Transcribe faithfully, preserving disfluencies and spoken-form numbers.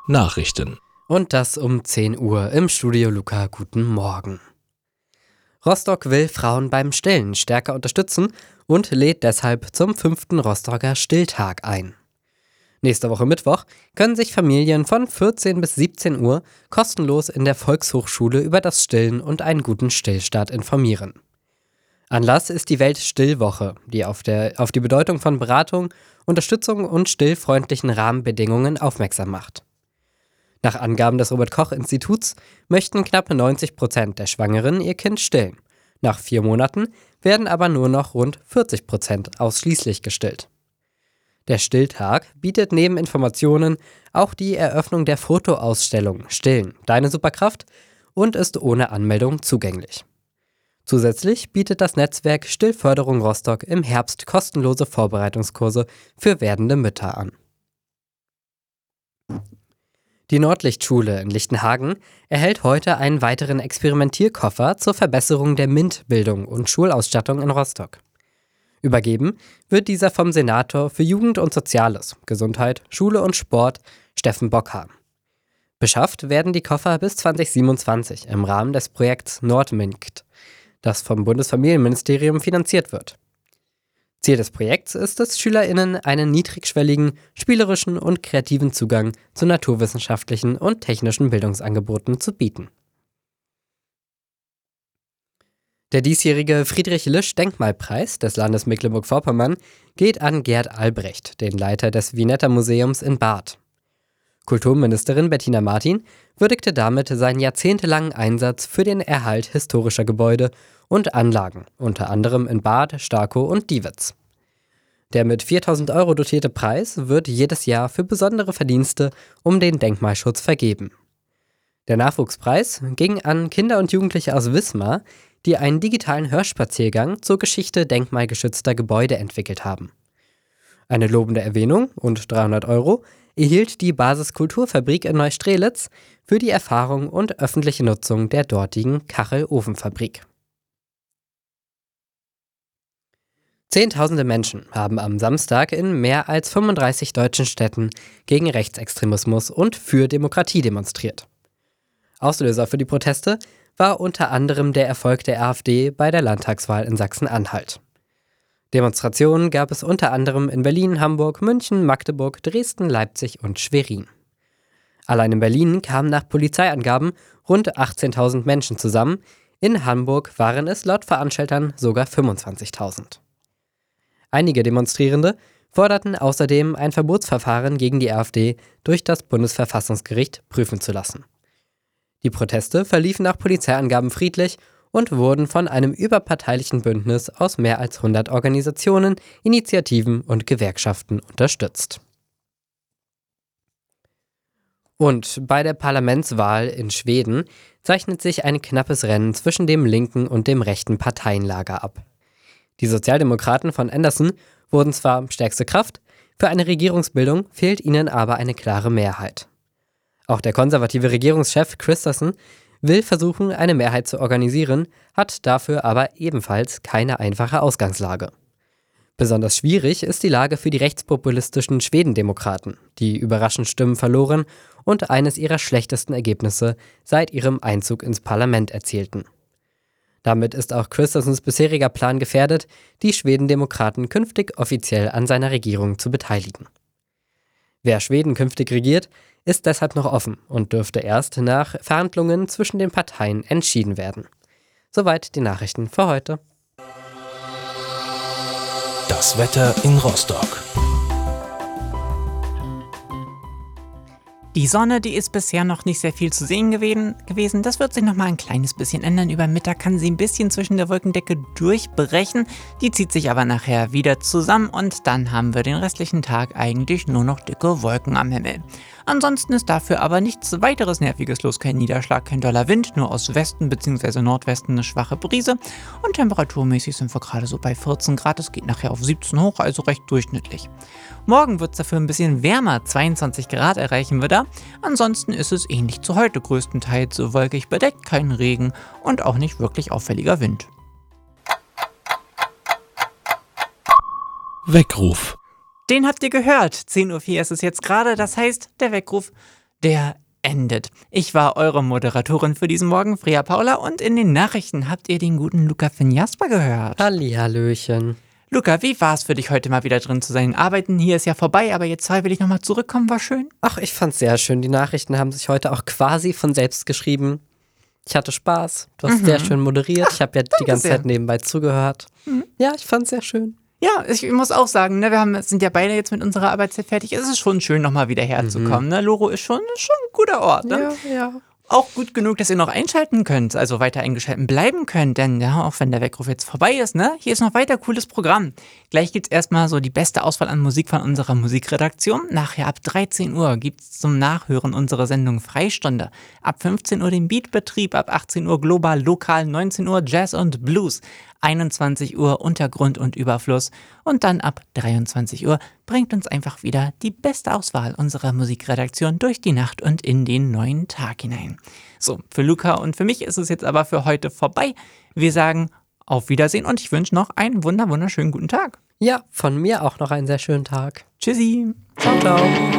Nachrichten. Und das um zehn Uhr im Studio Luca. Guten Morgen. Rostock will Frauen beim Stillen stärker unterstützen und lädt deshalb zum fünften Rostocker Stilltag ein. Nächste Woche Mittwoch können sich Familien von vierzehn bis siebzehn Uhr kostenlos in der Volkshochschule über das Stillen und einen guten Stillstart informieren. Anlass ist die Weltstillwoche, die auf, der, auf die Bedeutung von Beratung, Unterstützung und stillfreundlichen Rahmenbedingungen aufmerksam macht. Nach Angaben des Robert-Koch-Instituts möchten knapp neunzig Prozent der Schwangeren ihr Kind stillen. Nach vier Monaten werden aber nur noch rund vierzig Prozent ausschließlich gestillt. Der Stilltag bietet neben Informationen auch die Eröffnung der Fotoausstellung Stillen, deine Superkraft und ist ohne Anmeldung zugänglich. Zusätzlich bietet das Netzwerk Stillförderung Rostock im Herbst kostenlose Vorbereitungskurse für werdende Mütter an. Die Nordlichtschule in Lichtenhagen erhält heute einen weiteren Experimentierkoffer zur Verbesserung der MINT-Bildung und Schulausstattung in Rostock. Übergeben wird dieser vom Senator für Jugend und Soziales, Gesundheit, Schule und Sport, Steffen Bockhahn. Beschafft werden die Koffer bis zwanzig siebenundzwanzig im Rahmen des Projekts NordMINT, das vom Bundesfamilienministerium finanziert wird. Ziel des Projekts ist es, SchülerInnen einen niedrigschwelligen, spielerischen und kreativen Zugang zu naturwissenschaftlichen und technischen Bildungsangeboten zu bieten. Der diesjährige Friedrich-Lisch-Denkmalpreis des Landes Mecklenburg-Vorpommern geht an Gerd Albrecht, den Leiter des Vineta-Museums in Barth. Kulturministerin Bettina Martin würdigte damit seinen jahrzehntelangen Einsatz für den Erhalt historischer Gebäude und Anlagen, unter anderem in Barth, Starkow und Diewitz. Der mit viertausend Euro dotierte Preis wird jedes Jahr für besondere Verdienste um den Denkmalschutz vergeben. Der Nachwuchspreis ging an Kinder und Jugendliche aus Wismar, die einen digitalen Hörspaziergang zur Geschichte denkmalgeschützter Gebäude entwickelt haben. Eine lobende Erwähnung und dreihundert Euro erhielt die Basiskulturfabrik in Neustrelitz für die Erfahrung und öffentliche Nutzung der dortigen Kachelofenfabrik. Zehntausende Menschen haben am Samstag in mehr als fünfunddreißig deutschen Städten gegen Rechtsextremismus und für Demokratie demonstriert. Auslöser für die Proteste war unter anderem der Erfolg der AfD bei der Landtagswahl in Sachsen-Anhalt. Demonstrationen gab es unter anderem in Berlin, Hamburg, München, Magdeburg, Dresden, Leipzig und Schwerin. Allein in Berlin kamen nach Polizeiangaben rund achtzehntausend Menschen zusammen, in Hamburg waren es laut Veranstaltern sogar fünfundzwanzigtausend. Einige Demonstrierende forderten außerdem, ein Verbotsverfahren gegen die AfD durch das Bundesverfassungsgericht prüfen zu lassen. Die Proteste verliefen nach Polizeiangaben friedlich und wurden von einem überparteilichen Bündnis aus mehr als hundert Organisationen, Initiativen und Gewerkschaften unterstützt. Und bei der Parlamentswahl in Schweden zeichnet sich ein knappes Rennen zwischen dem linken und dem rechten Parteienlager ab. Die Sozialdemokraten von Anderson wurden zwar stärkste Kraft, für eine Regierungsbildung fehlt ihnen aber eine klare Mehrheit. Auch der konservative Regierungschef Kristersson will versuchen, eine Mehrheit zu organisieren, hat dafür aber ebenfalls keine einfache Ausgangslage. Besonders schwierig ist die Lage für die rechtspopulistischen Schwedendemokraten, die überraschend Stimmen verloren und eines ihrer schlechtesten Ergebnisse seit ihrem Einzug ins Parlament erzielten. Damit ist auch Kristerssons bisheriger Plan gefährdet, die Schwedendemokraten künftig offiziell an seiner Regierung zu beteiligen. Wer Schweden künftig regiert, ist deshalb noch offen und dürfte erst nach Verhandlungen zwischen den Parteien entschieden werden. Soweit die Nachrichten für heute. Das Wetter in Rostock. Die Sonne, die ist bisher noch nicht sehr viel zu sehen gewesen. Das wird sich noch mal ein kleines bisschen ändern. Über Mittag kann sie ein bisschen zwischen der Wolkendecke durchbrechen. Die zieht sich aber nachher wieder zusammen und dann haben wir den restlichen Tag eigentlich nur noch dicke Wolken am Himmel. Ansonsten ist dafür aber nichts weiteres Nerviges los. Kein Niederschlag, kein doller Wind, nur aus Westen bzw. Nordwesten eine schwache Brise. Und temperaturmäßig sind wir gerade so bei vierzehn Grad. Es geht nachher auf siebzehn hoch, also recht durchschnittlich. Morgen wird es dafür ein bisschen wärmer, zweiundzwanzig Grad erreichen wir da. Ansonsten ist es ähnlich zu heute, größtenteils wolkig bedeckt, kein Regen und auch nicht wirklich auffälliger Wind. Weckruf. Den habt ihr gehört. zehn Uhr vier ist es jetzt gerade, das heißt, der Weckruf, der endet. Ich war eure Moderatorin für diesen Morgen, Freya Paula, und in den Nachrichten habt ihr den guten Luca von Jasper gehört. Hallihallöchen. Luca, wie war es für dich, heute mal wieder drin zu sein? Arbeiten hier ist ja vorbei, aber jetzt will ich nochmal zurückkommen, war schön? Ach, ich fand's sehr schön. Die Nachrichten haben sich heute auch quasi von selbst geschrieben. Ich hatte Spaß. Du hast Mhm. sehr schön moderiert. Ich habe ja die ganze sehr. Zeit nebenbei zugehört. Mhm. Ja, ich fand's sehr schön. Ja, ich muss auch sagen, ne, wir haben, sind ja beide jetzt mit unserer Arbeitszeit fertig. Es ist schon schön, nochmal wieder herzukommen. Ne? Loro ist schon, ist schon ein guter Ort. Ne? Ja, ja. Auch gut genug, dass ihr noch einschalten könnt, also weiter eingeschaltet bleiben könnt, denn ja, auch wenn der Weckruf jetzt vorbei ist, ne, hier ist noch weiter cooles Programm. Gleich gibt's erstmal so die beste Auswahl an Musik von unserer Musikredaktion. Nachher ab dreizehn Uhr gibt's zum Nachhören unsere Sendung Freistunde. Ab fünfzehn Uhr den Beatbetrieb, ab achtzehn Uhr global, lokal, neunzehn Uhr Jazz und Blues, einundzwanzig Uhr Untergrund und Überfluss und dann ab dreiundzwanzig Uhr bringt uns einfach wieder die beste Auswahl unserer Musikredaktion durch die Nacht und in den neuen Tag hinein. So, für Luca und für mich ist es jetzt aber für heute vorbei. Wir sagen auf Wiedersehen und ich wünsche noch einen wunder wunderschönen guten Tag. Ja, von mir auch noch einen sehr schönen Tag. Tschüssi. Ciao, ciao.